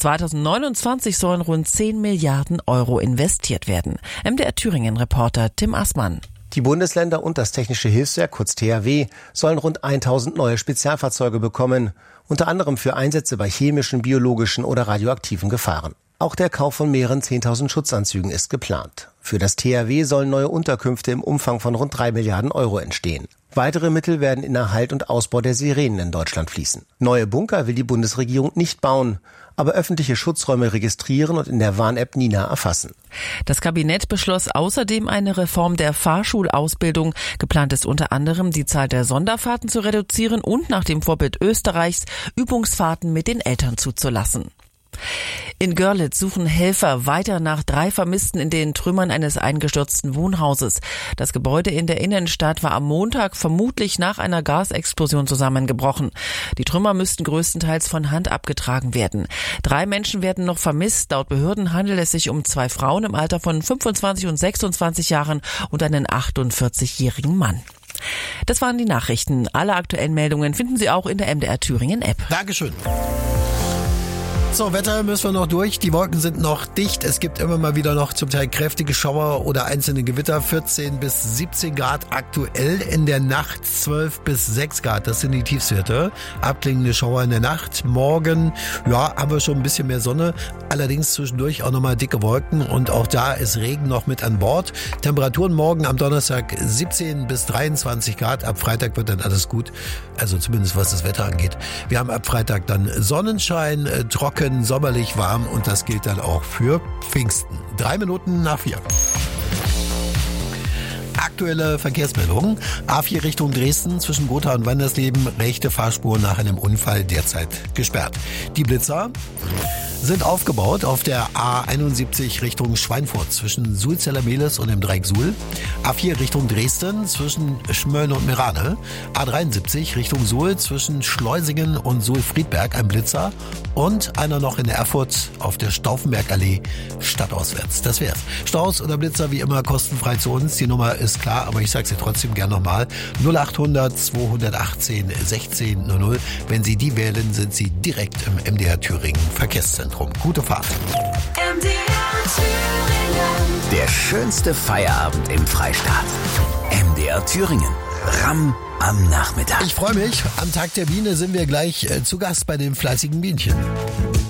Bis 2029 sollen rund 10 Milliarden Euro investiert werden. MDR Thüringen-Reporter Tim Assmann. Die Bundesländer und das Technische Hilfswerk, kurz THW, sollen rund 1000 neue Spezialfahrzeuge bekommen, unter anderem für Einsätze bei chemischen, biologischen oder radioaktiven Gefahren. Auch der Kauf von mehreren 10.000 Schutzanzügen ist geplant. Für das THW sollen neue Unterkünfte im Umfang von rund 3 Milliarden Euro entstehen. Weitere Mittel werden in Erhalt und Ausbau der Sirenen in Deutschland fließen. Neue Bunker will die Bundesregierung nicht bauen, aber öffentliche Schutzräume registrieren und in der Warn-App Nina erfassen. Das Kabinett beschloss außerdem eine Reform der Fahrschulausbildung. Geplant ist unter anderem, die Zahl der Sonderfahrten zu reduzieren und nach dem Vorbild Österreichs Übungsfahrten mit den Eltern zuzulassen. In Görlitz suchen Helfer weiter nach 3 Vermissten in den Trümmern eines eingestürzten Wohnhauses. Das Gebäude in der Innenstadt war am Montag vermutlich nach einer Gasexplosion zusammengebrochen. Die Trümmer müssten größtenteils von Hand abgetragen werden. 3 Menschen werden noch vermisst. Laut Behörden handelt es sich um 2 Frauen im Alter von 25 und 26 Jahren und einen 48-jährigen Mann. Das waren die Nachrichten. Alle aktuellen Meldungen finden Sie auch in der MDR Thüringen App. Dankeschön. So, Wetter müssen wir noch durch. Die Wolken sind noch dicht. Es gibt immer mal wieder noch zum Teil kräftige Schauer oder einzelne Gewitter. 14 bis 17 Grad aktuell. In der Nacht 12 bis 6 Grad. Das sind die Tiefstwerte. Abklingende Schauer in der Nacht. Morgen, ja, haben wir schon ein bisschen mehr Sonne. Allerdings zwischendurch auch nochmal dicke Wolken. Und auch da ist Regen noch mit an Bord. Temperaturen morgen am Donnerstag 17 bis 23 Grad. Ab Freitag wird dann alles gut. Also zumindest was das Wetter angeht. Wir haben ab Freitag dann Sonnenschein, trocken, sommerlich warm und das gilt dann auch für Pfingsten. 3 Minuten nach 4. Aktuelle Verkehrsmeldung. A4 Richtung Dresden zwischen Gotha und Wandersleben. Rechte Fahrspur nach einem Unfall derzeit gesperrt. Die Blitzer sind aufgebaut auf der A71 Richtung Schweinfurt zwischen Sulzeller-Mehlis und dem Dreieck Suhl. A4 Richtung Dresden zwischen Schmölln und Merane. A73 Richtung Suhl zwischen Schleusingen und Suhl-Friedberg ein Blitzer. Und einer noch in Erfurt auf der Stauffenbergallee stadtauswärts. Das wär's. Staus oder Blitzer wie immer kostenfrei zu uns. Die Nummer ist klar, aber ich sage sie trotzdem gern nochmal. 0800 218 1600. Wenn Sie die wählen, sind Sie direkt im MDR Thüringen Verkehrszentrum. Gute Fahrt. MDR Thüringen. Der schönste Feierabend im Freistaat. MDR Thüringen. Ramm am Nachmittag. Ich freue mich. Am Tag der Biene sind wir gleich zu Gast bei den fleißigen Bienchen.